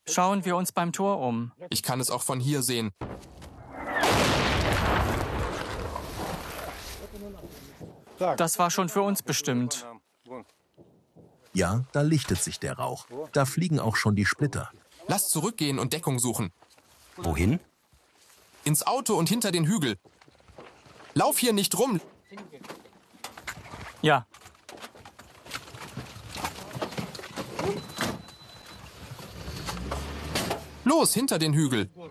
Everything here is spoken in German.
Schauen wir uns beim Tor um. Ich kann es auch von hier sehen. Das war schon für uns bestimmt. Ja, da lichtet sich der Rauch. Da fliegen auch schon die Splitter. Lass zurückgehen und Deckung suchen. Wohin? Ins Auto und hinter den Hügel. Lauf hier nicht rum. Ja. Los, hinter den Hügel.